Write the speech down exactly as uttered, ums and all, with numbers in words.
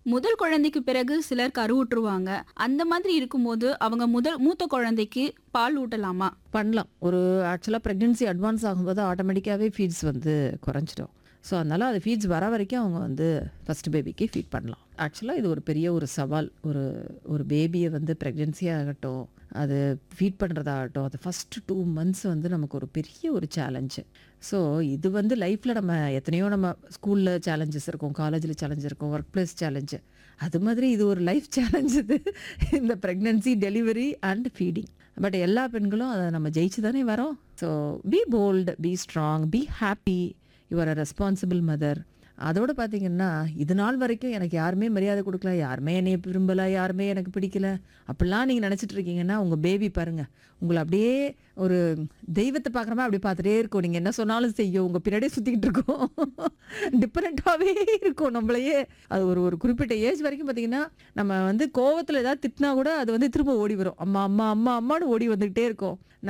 முதல் குழந்தைக்கு பிறகு சிலர் கருவுற்றுவாங்க. அந்த மாதிரி இருக்கும்போது அவங்க முதல் மூத்த குழந்தைக்கு பால் ஊட்டலாமா? பண்ணலாம். ஒரு ஆக்சுவலா பிரெக்னன்சி அட்வான்ஸ் ஆகும்போது ஆட்டோமேட்டிக்காவே ஃபீட்ஸ் வந்து குறைஞ்சிடும். ஸோ அதனால அது ஃபீட்ஸ் வர வரைக்கும் அவங்க வந்து ஃபர்ஸ்ட் பேபிக்கு ஃபீட் பண்ணலாம். ஆக்சுவலாக இது ஒரு பெரிய ஒரு சவால். ஒரு ஒரு பேபியை வந்து ப்ரெக்னென்சி ஆகட்டும், அது ஃபீட் பண்ணுறதாகட்டும், அது ஃபஸ்ட்டு டூ மந்த்ஸ் வந்து நமக்கு ஒரு பெரிய ஒரு சேலஞ்சு. ஸோ இது வந்து லைஃப்பில் நம்ம எத்தனையோ நம்ம ஸ்கூலில் சேலஞ்சஸ் இருக்கும், காலேஜில் சேலஞ்ச் இருக்கும், ஒர்க் பிளேஸ் சேலஞ்சு. அது மாதிரி இது ஒரு லைஃப் சேலஞ்ச் இது. இந்த pregnancy, delivery and feeding. But எல்லா பெண்களும் அதை நம்ம ஜெயிச்சு தானே வரோம். So B bolt, be strong, be happy. You are a responsible mother. அதோடு பார்த்தீங்கன்னா, இது நாள் வரைக்கும் எனக்கு யாருமே மரியாதை கொடுக்கல, யாருமே என்னை விரும்பலை, யாருமே எனக்கு பிடிக்கல அப்படிலாம் நீங்கள் நினச்சிட்டு இருக்கீங்கன்னா, உங்கள் பேபி பாருங்கள், உங்களை அப்படியே ஒரு தெய்வத்தை பார்க்குற மாதிரி அப்படி பார்த்துட்டே இருக்கும். நீங்கள் என்ன சொன்னாலும் செய்யும், உங்கள் பின்னாடியே சுற்றிக்கிட்டு இருக்கோம். டிஃப்ரெண்ட்டாகவே இருக்கும் நம்மளையே. அது ஒரு ஒரு குறிப்பிட்ட ஏஜ் வரைக்கும் பார்த்தீங்கன்னா, நம்ம வந்து கோவத்தில் ஏதாவது திட்டினா கூட அது வந்து திரும்ப ஓடி வரும். அம்மா அம்மா அம்மா அம்மான்னு ஓடி வந்துக்கிட்டே இருக்கும்.